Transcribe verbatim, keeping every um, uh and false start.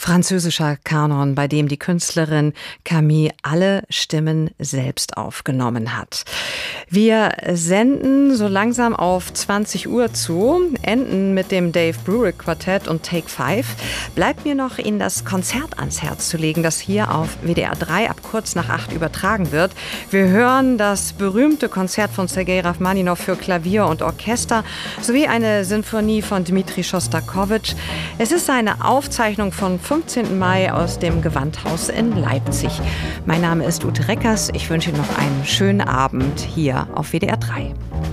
französischer Kanon, bei dem die Künstlerin Camille alle Stimmen selbst aufgenommen hat. Wir senden so langsam auf zwanzig Uhr zu, enden mit dem Dave Brubeck Quartett und Take Five. Bleibt mir noch, Ihnen das Konzert ans Herz zu legen, das hier auf W D R drei ab kurz nach acht übertragen wird. Wir hören das berühmte Konzert von Sergei Rachmaninow für Klavier und Orchester sowie eine Sinfonie von Dmitri Schostakowitsch. Es ist eine Aufzeichnung vom fünfzehnten Mai aus dem Gewandhaus in Leipzig. Mein Name ist Ute Reckers. Ich wünsche Ihnen noch einen schönen Abend hier auf W D R drei.